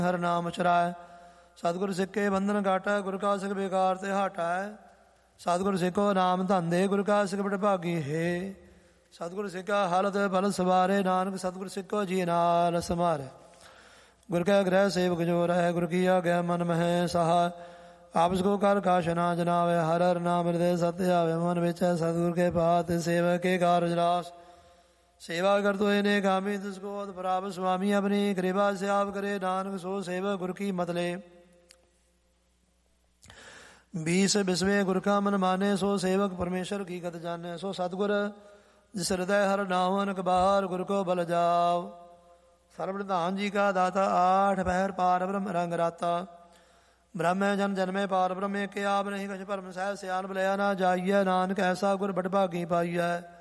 ਹਰ ਨਾਮ ਚਰਾਇ। ਸਤਿਗੁਰ ਸਿੱਖੇ ਬੰਧਨ ਘਾਟਾ, ਗੁਰ ਕਾ ਸਿੱਖ ਬੇਕਾਰ ਤੇ ਹਟਾਇ। ਸਤਿਗੁਰ ਸਿੱਖੋ ਨਾਮ ਧੰਦੇ, ਗੁਰ ਕਾ ਸਿੱਖ ਬੜ ਭਾਗੀ ਹੈ। ਸਤਿਗੁਰ ਸਿੱਖਾ ਹਾਲਤ ਫਲ ਸਵਾਰੇ, ਨਾਨਕ ਸਤਿਗੁਰ ਸਿੱਖੋ ਜੀ ਨਾਲ ਸਮਾਰੇ। ਗੁਰ ਕੈ ਗ੍ਰਹਿ ਸੇਵਕ ਜੋ ਰਹਿ, ਗੁਰ ਕੀ ਆਗਿਆ ਮਨ ਮਹਿ ਸਹਾਇ। ਆਪਸ ਕੋ ਕਰ ਕਾਸ਼ ਨਾ ਜਨਾਵੇ, ਹਰ ਹਰ ਨਾਮ ਹਿਰਦੈ ਸਤਿ ਆਵੇ। ਮਨ ਵਿੱਚ ਸਤਿਗੁਰ ਕੇ ਬਾਤ, ਸੇਵਕ ਕੇ ਕਾਰਜ ਰਾਸ। सेवा कर तो इन्हें गामी तिसको प्राप, स्वामी अपनी कृपा से आप करे। नानक सो सेवक गुर की मत ले, 20 बिस्वे गुर का मन माने। सो सेवक परमेश्वर की गत जाने। सो सतगुर जिस हृदय हर नावन कबार, गुर को बल जाओ। सर्वप्रधान जी का दाता, 8 पहर पार ब्रह्म रंग राता। ब्रह्म जन जन्मे पार ब्रह्म के आप नहीं कछ परम सह, सियान भलया ना जाइए। नानक ऐसा गुर बड़ भागी पाइए।